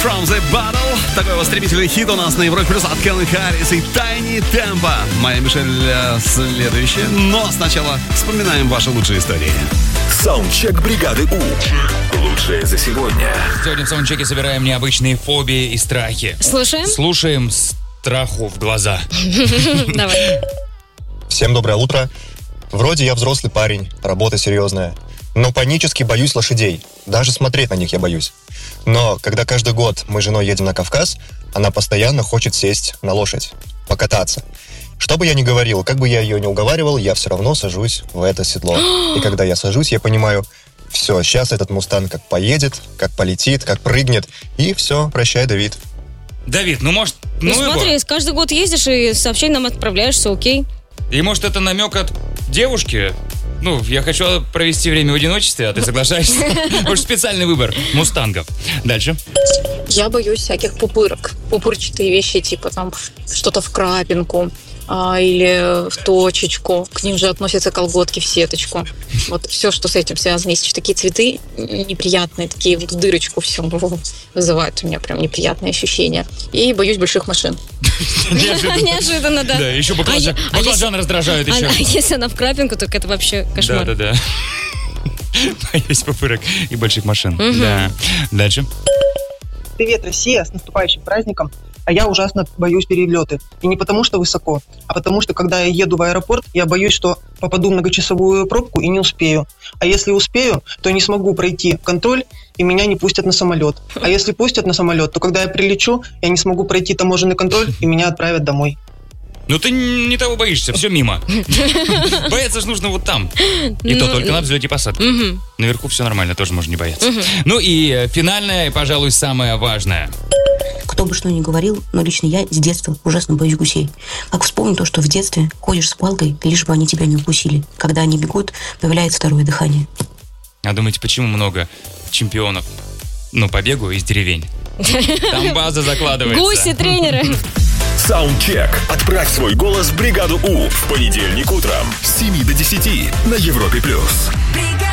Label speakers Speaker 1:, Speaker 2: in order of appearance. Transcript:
Speaker 1: from the Bottle. Такой востребительный хит у нас на Европе Плюс от Кэлвин Харрис и Тайни Темпо. Моя Мишель следующая. Но сначала вспоминаем ваши лучшие истории.
Speaker 2: Саундчек бригады У. Лучшее за сегодня.
Speaker 3: Сегодня в саундчеке собираем необычные фобии и страхи.
Speaker 4: Слушаем?
Speaker 3: Слушаем страху в глаза.
Speaker 4: Давай.
Speaker 5: Всем доброе утро. Вроде я взрослый парень, работа серьезная, но панически боюсь лошадей. Даже смотреть на них я боюсь. Но когда каждый год мы с женой едем на Кавказ, она постоянно хочет сесть на лошадь, покататься. Что бы я ни говорил, как бы я ее ни уговаривал, я все равно сажусь в это седло. И когда я сажусь, я понимаю, все, сейчас этот мустанг как поедет, как полетит, как прыгнет, и все, прощай, Давид.
Speaker 3: Давид, ну может...
Speaker 4: Ну смотри, каждый год ездишь и сообщение нам отправляешь, все окей.
Speaker 3: И может это намек от девушки? Ну, я хочу провести время в одиночестве, а ты соглашаешься? Может, специальный выбор мустангов. Дальше.
Speaker 6: Я боюсь всяких пупырок. Пупырчатые вещи, типа там что-то в крапинку или в точечку. К ним же относятся колготки в сеточку. Вот все, что с этим связано. Есть еще такие цветы неприятные, такие вот в дырочку все вызывают у меня прям неприятные ощущения. И боюсь больших машин.
Speaker 4: Неожиданно, да.
Speaker 3: Да, еще баклажан раздражают еще.
Speaker 4: А если она в крапинку, так это вообще кошмар.
Speaker 3: Да. Боюсь пупырок и больших машин. Да. Дальше.
Speaker 7: Привет, Россия, с наступающим праздником. А я ужасно боюсь перелеты. И не потому, что высоко, а потому, что когда я еду в аэропорт, я боюсь, что попаду в многочасовую пробку и не успею. А если успею, то не смогу пройти контроль, и меня не пустят на самолет. А если пустят на самолет, то когда я прилечу, я не смогу пройти таможенный контроль, и меня отправят домой.
Speaker 3: Ну ты не того боишься, все мимо. Бояться же нужно вот там. И то только на взлете и посадке. Наверху все нормально, тоже можно не бояться. Ну и финальное, и, пожалуй, самое важное.
Speaker 8: Кто бы что ни говорил, но лично я с детства ужасно боюсь гусей. Как вспомню то, что в детстве ходишь с палкой, лишь бы они тебя не укусили. Когда они бегут, появляется второе дыхание.
Speaker 3: А думаете, почему много чемпионов, по бегу из деревень? Там база закладывается.
Speaker 4: Гуси-тренеры.
Speaker 2: Саундчек. Отправь свой голос в бригаду У в понедельник утром с 7 до 10 на Европе+.